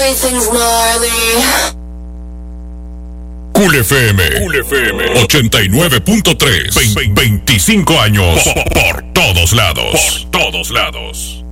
everything's gnarly. Cool FM 89.3. 25 años por todos lados.